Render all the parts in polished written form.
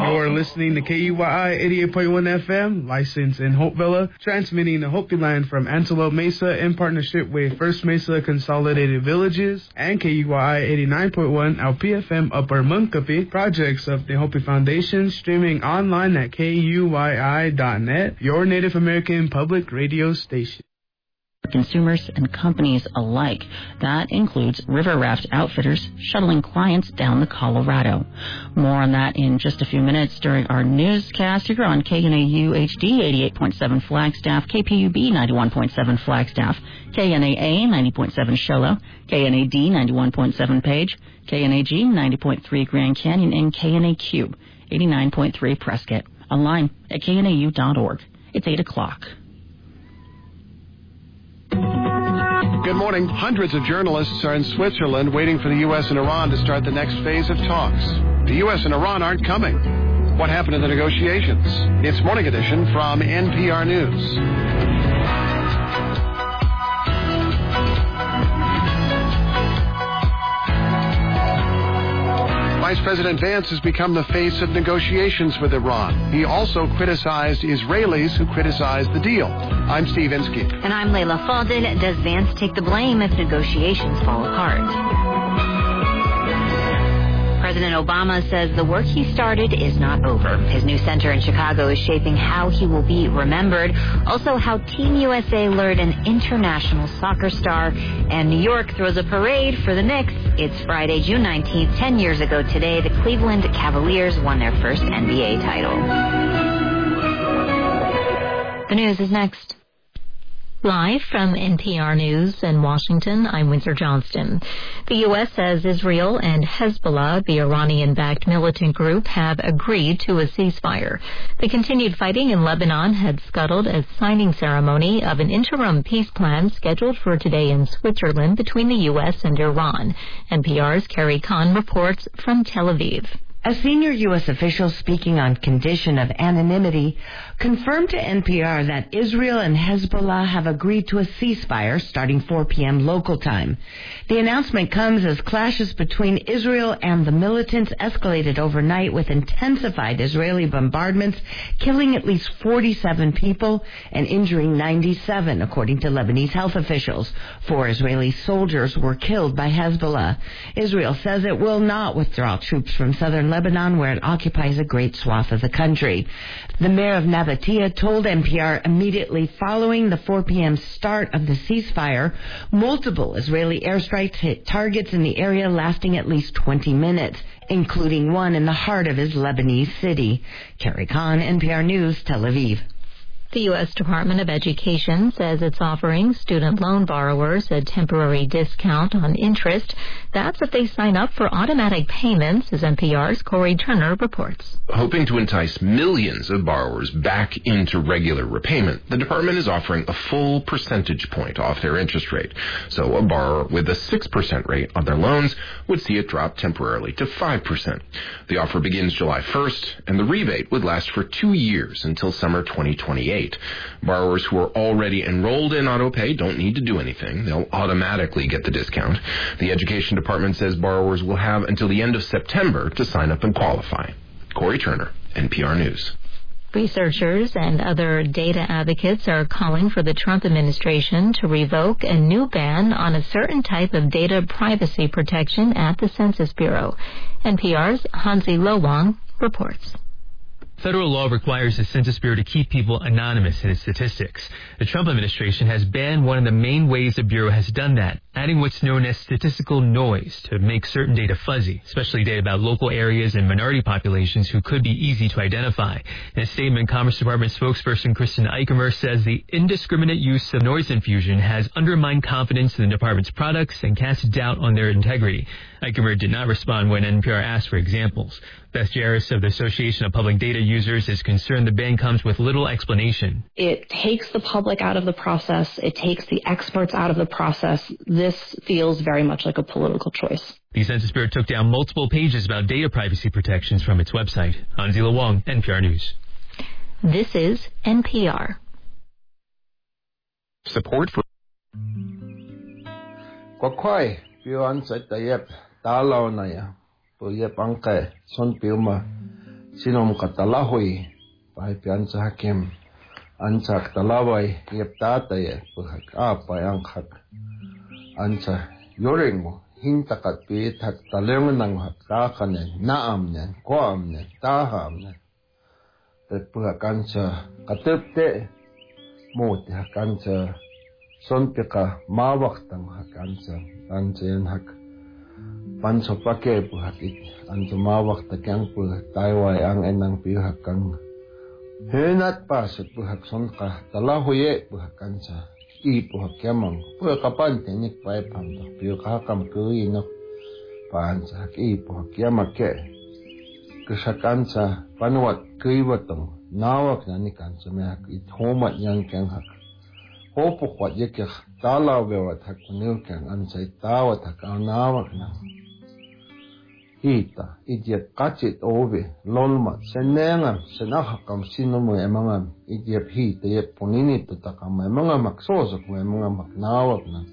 You're listening to KUYI 88.1 FM, licensed in Hopevilla, transmitting the Hopi Land from Antelope Mesa in partnership with First Mesa Consolidated Villages and KUYI 89.1 LPFM Upper Munkapi, projects of the Hopi Foundation, streaming online at KUYI.net, your Native American public radio station. Consumers and companies alike. That includes River Raft Outfitters shuttling clients down the Colorado. More on that in just a few minutes during our newscast. You're on KNAU HD 88.7 Flagstaff, KPUB 91.7 Flagstaff, KNAA 90.7 Shoalo, KNAD 91.7 Page, KNAG 90.3 Grand Canyon, and KNAQ 89.3 Prescott. Online at knau.org. It's 8 o'clock. Good morning. Hundreds of journalists are in Switzerland waiting for the U.S. and Iran to start the next phase of talks. The U.S. and Iran aren't coming. What happened in the negotiations? It's Morning Edition from NPR News. Vice President Vance has become the face of negotiations with Iran. He also criticized Israelis who criticized the deal. I'm Steve Inskeep. And I'm Layla Faldin. Does Vance take the blame if negotiations fall apart? President Obama says the work he started is not over. His new center in Chicago is shaping how he will be remembered. Also, how Team USA lured an international soccer star. And New York throws a parade for the Knicks. It's Friday, June 19th, 10 years ago today. The Cleveland Cavaliers won their first NBA title. The news is next. Live from NPR News in Washington, I'm Windsor Johnston. The U.S. says Israel and Hezbollah, the Iranian-backed militant group, have agreed to a ceasefire. The continued fighting in Lebanon had scuttled a signing ceremony of an interim peace plan scheduled for today in Switzerland between the U.S. and Iran. NPR's Carrie Kahn reports from Tel Aviv. A senior U.S. official speaking on condition of anonymity confirmed to NPR that Israel and Hezbollah have agreed to a ceasefire starting 4 p.m. local time. The announcement comes as clashes between Israel and the militants escalated overnight with intensified Israeli bombardments, killing at least 47 people and injuring 97, according to Lebanese health officials. 4 Israeli soldiers were killed by Hezbollah. Israel says it will not withdraw troops from southern Lebanon, where it occupies a great swath of the country. The mayor of Nabatea told NPR immediately following the 4 p.m. start of the ceasefire, multiple Israeli airstrikes hit targets in the area lasting at least 20 minutes, including one in the heart of his Lebanese city. Carrie Kahn, NPR News, Tel Aviv. The U.S. Department of Education says it's offering student loan borrowers a temporary discount on interest. That's if they sign up for automatic payments, as NPR's Corey Turner reports. Hoping to entice millions of borrowers back into regular repayment, the department is offering a full percentage point off their interest rate. So a borrower with a 6% rate on their loans would see it drop temporarily to 5%. The offer begins July 1st, and the rebate would last for 2 years until summer 2028. Borrowers who are already enrolled in AutoPay don't need to do anything. They'll automatically get the discount. The Education Department says borrowers will have until the end of September to sign up and qualify. Corey Turner, NPR News. Researchers and other data advocates are calling for the Trump administration to revoke a new ban on a certain type of data privacy protection at the Census Bureau. NPR's Hansi Lowong reports. Federal law requires the Census Bureau to keep people anonymous in its statistics. The Trump administration has banned one of the main ways the Bureau has done that, adding what's known as statistical noise to make certain data fuzzy, especially data about local areas and minority populations who could be easy to identify. In a statement, Commerce Department spokesperson Kristen Eichemer says the indiscriminate use of noise infusion has undermined confidence in the department's products and cast doubt on their integrity. Eichemer did not respond when NPR asked for examples. Beth Jarris of the Association of Public Data Users is concerned the ban comes with little explanation. It takes the public out of the process. It takes the experts out of the process. This feels very much like a political choice. The Census Bureau took down multiple pages about data privacy protections from its website. Anzila Wong, NPR News. This is NPR. Support for... Kwakwai, piwan sa tayep, talaw na ya. Tuyep angke, son piuma. sinom katalahoy pai piansa hakim ansa talaway yeptatay puhak apay angkak ansa yoring mo hintakat pit hak taleng nang hak takanen naam nen koam nen taham nen puhak ansa katepte mo hak ansa sonpika mawak tang hak ansa yan hak panso pake puhak it ansa mawak takyang puhak tayway ang enang pihak kang henat pasat puhak sonka talahoye puhak ansa i puhak yamang puhak kapante nik pay pamdo pihak hakam kuinok pansa hak i puhak yamake kesak ansa panuat kuiwatong nawak na nik ansa mehak it homat yang keng hak hopuk wat yekyak talaw bewat hak punil keng ansa itawat hak ang nawak na hita idiap kacit obe lolmat senengam senahakam sinomo emangam idiap hita yep punini tutakam emangam maksosok emangam maknawak na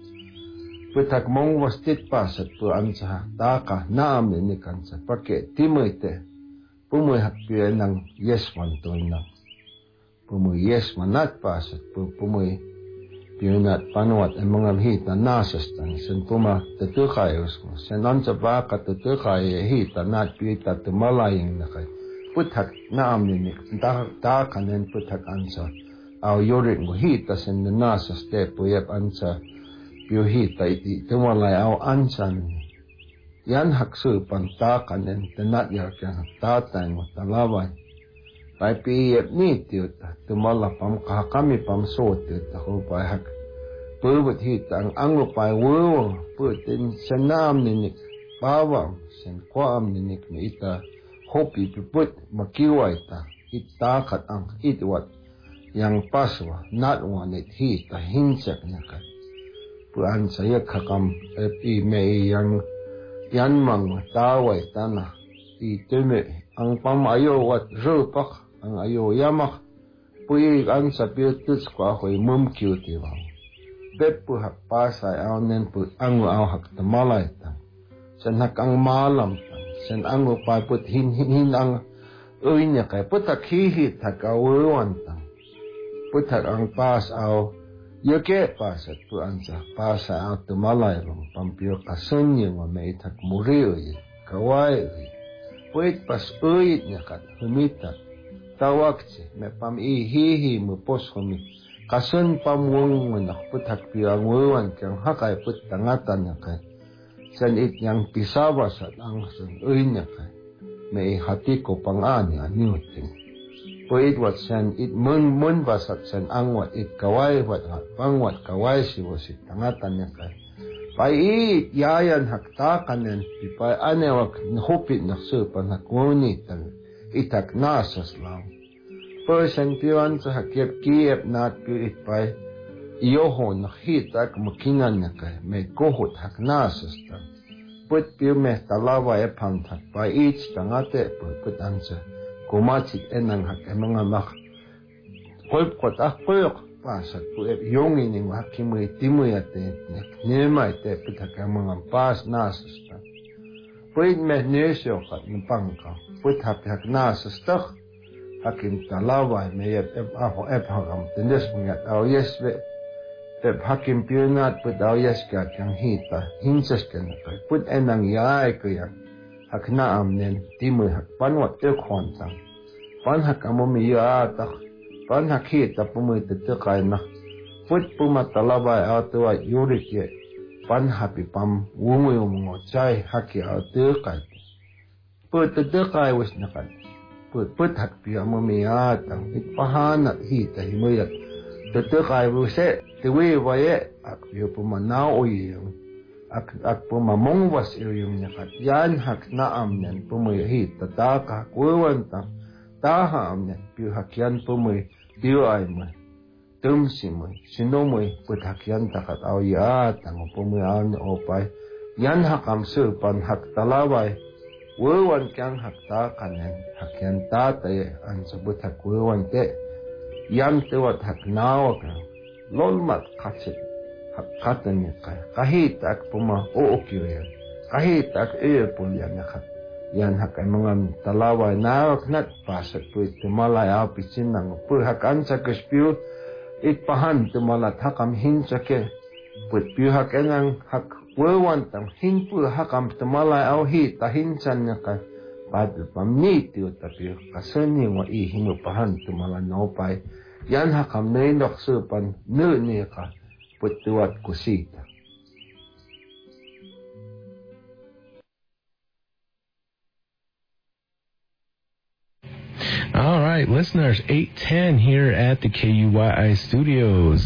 petak mong wastit pasat pu ansa taka naam ni kansa pake timoite pumoy hakpye nang yesman to nang pumoy yesman nat pasat pumoy pinat panuat emangam hita nasas tang sen puma tetukayos mo sen ansa baka tetukay hita nat pita tumalaying nakay putak naam ni ta kanen putak ansa aw yorik mo hita sen nasas te puyep ansa piu hita iti tumalay aw ansa ni yan haksu pan ta kanen tenat yak yang tatay mo talaway pai piyep ni tiut tumala pam kami pam so tiut ako pai hak purwat hita ang ango pai wo putin senam ninik pawam sen kwam ninik mi ita hopi piput makiway ta itakat ang itwat yang paswa natwa nit hita hinsak nakat puan saya kakam epi me yang yanmang taway tanah itume ang pamayo wat rupak ang ayo yamak puyi ang sa piutus ko ako'y mumkiw tiwang pepu hak pasay aw nen pu ango aw hak tamalay tang sen hak ang malam tang sen ango pa put hin ang uinya kay putak hihit hak awan tang putak ang pas aw yoke pasat pu ansa pasay aw tamalay rong pampiyo kasunyo nga may itak muriyo kaway puit pas uit niya kat humitak tawag si me pam ihihi mo pos kami kasun pamwong mo nakputak piyang wawan kang hakay put tangatan niya kay san it niyang pisabas at ang san uy niya kay may hati ko pang-ani anyuting puit wat san it mun basat san angwat it kaway wat pangwat kaway si wasit tangatan niya kay pai it yayan haktakanen pipay anewak hupit naksupan hakuni tang itak nasas lang person piwan sa hakiep kiep nat pi itpay iyoho nakhitak makingan na kay may kohot hak nasas tang put piu meh talawa e pangtak pai ich tangate put ansa kumachit enang hak mga mak kolp kot koyok pasat pu yongi ni hakimui timui ate nemai te putak mga pas nasas tang puit meh nesyo kat napangka put hak nasas tak hakim talaway may aho hakam tindes mga aw yeswe hakim piyunat put aw yes kat yang hita hinsas ka na kay put enang yay kaya hak naam nen timui hak panwat te khontang pan hak amomi yatak pan hak hita pumui te kay na put pumatalaway aw tuwa yurik ye pan happy pam wungoy mo chay haki aw te kay put te kay wis na kay put hak piya mo miyat ang itpahanat hita himuyat tutukay wuse tiwi waye ak piyo pumanaw yung ak pumamongwas yung nyakat yan hak naam yan pumuy hita taka kuwan tang taham yan piyo hakyan pumuy tiyo ay mo tumsi mo sino mo put hakyan takat aw yat ang pumuy aw na opay yan hakam supan hak talaway wawan kyang hakta kanen hakyan tatay ang sabut hak wawan te yan tewat hak nawa ka lolmat katsit hak katan niya kaya kahit ak puma uukyo yan kahit ak earpul yan nakat yan hak ay mga talaway na knat pasat puit tumalay au pichin nang pur hak ansa kespiu itpahan tumalat hakam hinsake puit piu hak engang hak wewan tam hin pur hakam tumalay au hi tahinsan ka pad pamniti tapi kaseni wa I hinu pahan tumalan naupai yan hakam nei nok supan nu ni ka putuat kusita. All right, listeners, 8:10 here at the KUYI studios.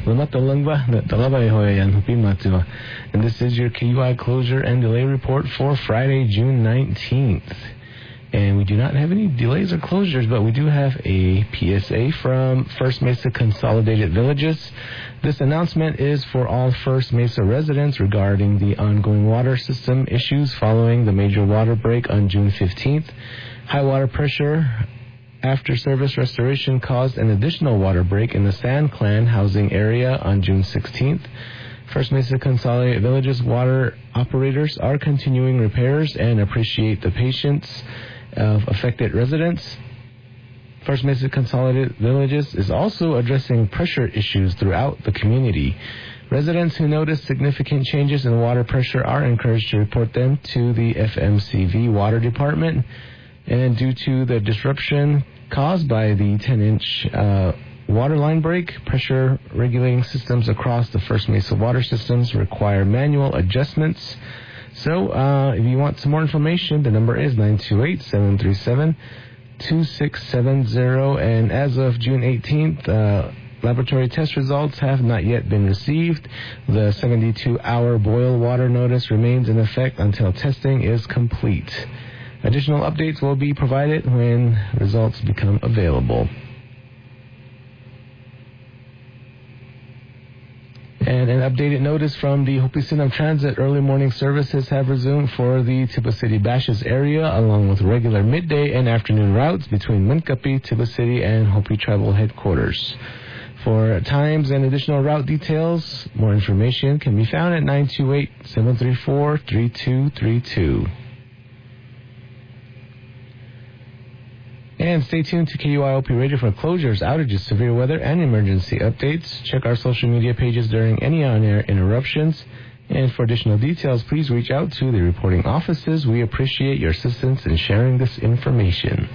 And this is your KUI closure and delay report for Friday, June 19th. And we do not have any delays or closures, but we do have a PSA from First Mesa Consolidated Villages. This announcement is for all First Mesa residents regarding the ongoing water system issues following the major water break on June 15th. High water pressure after service restoration caused an additional water break in the San Clan housing area on June 16th. First Mesa Consolidated Villages water operators are continuing repairs and appreciate the patience of affected residents. First Mesa Consolidated Villages is also addressing pressure issues throughout the community. Residents who notice significant changes in water pressure are encouraged to report them to the FMCV Water Department. And due to the disruption caused by the 10-inch water line break, pressure regulating systems across the First Mesa water systems require manual adjustments. So if you want some more information, the number is 928-737-2670. And as of June 18th, laboratory test results have not yet been received. The 72-hour boil water notice remains in effect until testing is complete. Additional updates will be provided when results become available. And an updated notice from the Hopi Sinam Transit: early morning services have resumed for the Tiba City Bashes area, along with regular midday and afternoon routes between Minkapi, Tiba City, and Hopi Tribal Headquarters. For times and additional route details, more information can be found at 928-734-3232. And stay tuned to KUIOP Radio for closures, outages, severe weather, and emergency updates. Check our social media pages during any on-air interruptions. And for additional details, please reach out to the reporting offices. We appreciate your assistance in sharing this information.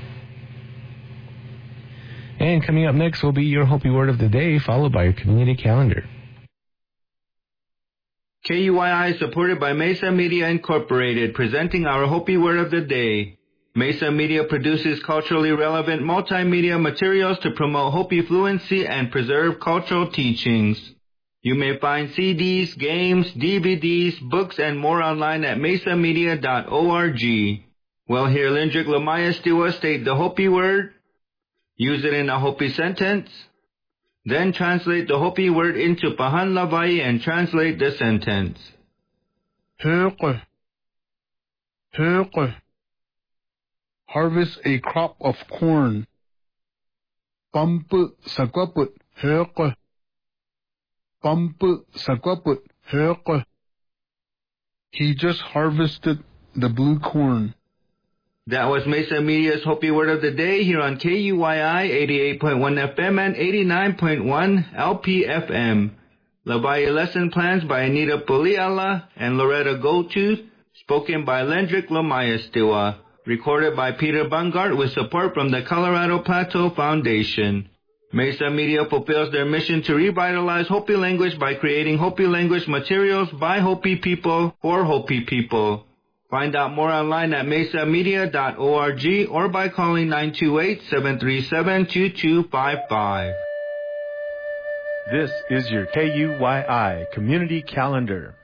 And coming up next will be your Hopi Word of the Day, followed by your community calendar. KUII is supported by Mesa Media Incorporated, presenting our Hopi Word of the Day. Mesa Media produces culturally relevant multimedia materials to promote Hopi fluency and preserve cultural teachings. You may find CDs, games, DVDs, books, and more online at mesamedia.org. Well, here Lindrick Lamaya Stiwa state the Hopi word, use it in a Hopi sentence, then translate the Hopi word into Pahan Lavai and translate the sentence. Höke. Harvest a crop of corn. Pampu sakwaput höke. Pampu sakwaput höke. He just harvested the blue corn. That was Mesa Media's Hopi Word of the Day here on KUYI 88.1 FM and 89.1 LPFM. Labaya lesson plans by Anita Puliala and Loretta Goldtooth, spoken by Lendrick Lamaya Stiwa. Recorded by Peter Bungart with support from the Colorado Plateau Foundation. Mesa Media fulfills their mission to revitalize Hopi language by creating Hopi language materials by Hopi people for Hopi people. Find out more online at mesamedia.org or by calling 928-737-2255. This is your KUYI Community Calendar.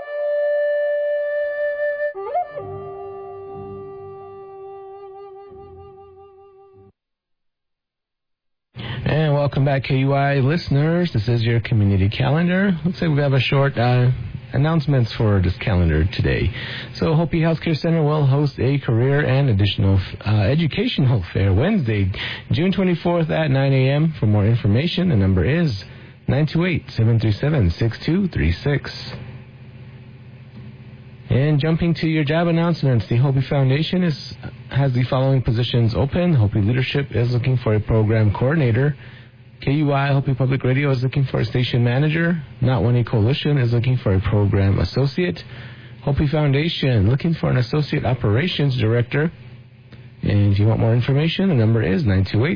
And welcome back, KUI listeners. This is your community calendar. Looks like we have a short announcements for this calendar today. So Hopi Healthcare Center will host a career and additional educational fair Wednesday, June 24th at 9 a.m. For more information, the number is 928-737-6236. And jumping to your job announcements, the Hopi Foundation has the following positions open. Hopi Leadership is looking for a program coordinator. KUI Hopi Public Radio is looking for a station manager. Not One Coalition is looking for a program associate. Hopi Foundation looking for an associate operations director. And if you want more information, the number is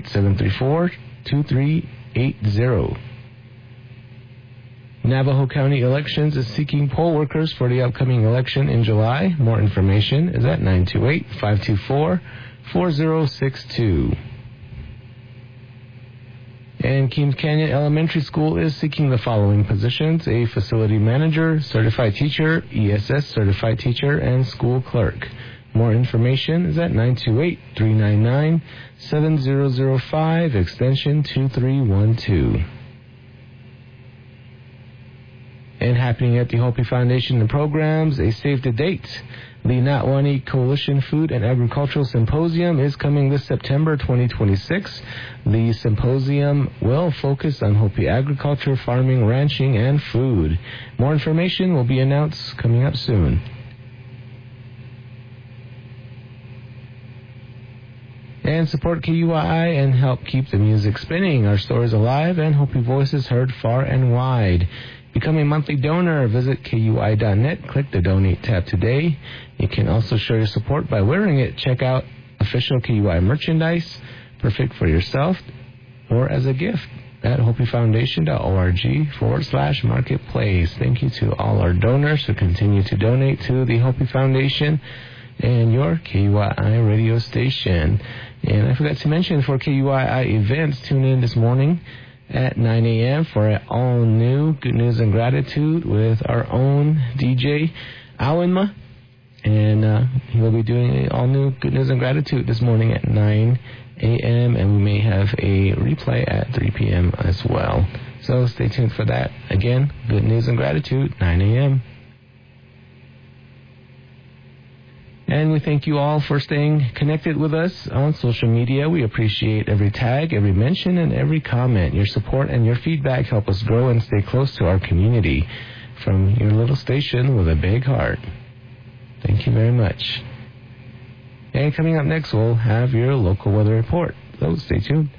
928-734-2380. Navajo County Elections is seeking poll workers for the upcoming election in July. More information is at 928-524-4062. And Keams Canyon Elementary School is seeking the following positions: a facility manager, certified teacher, ESS certified teacher, and school clerk. More information is at 928-399-7005, extension 2312. And happening at the Hopi Foundation and programs, a save the date. The Natwani Coalition Food and Agricultural Symposium is coming this September 2026. The symposium will focus on Hopi agriculture, farming, ranching, and food. More information will be announced coming up soon. And support KUII and help keep the music spinning, our stories alive, and Hopi voices heard far and wide. Become a monthly donor. Visit KUI.net. Click the Donate tab today. You can also show your support by wearing it. Check out official KUI merchandise, perfect for yourself or as a gift at hopifoundation.org/marketplace. Thank you to all our donors who continue to donate to the Hopi Foundation and your KUII radio station. And I forgot to mention, for KUII events, tune in this morning at 9 a.m. for an all-new Good News and Gratitude with our own DJ, Awenma. And he will be doing an all-new Good News and Gratitude this morning at 9 a.m. And we may have a replay at 3 p.m. as well. So stay tuned for that. Again, Good News and Gratitude, 9 a.m. And we thank you all for staying connected with us on social media. We appreciate every tag, every mention, and every comment. Your support and your feedback help us grow and stay close to our community. From your little station with a big heart. Thank you very much. And coming up next, we'll have your local weather report. So stay tuned.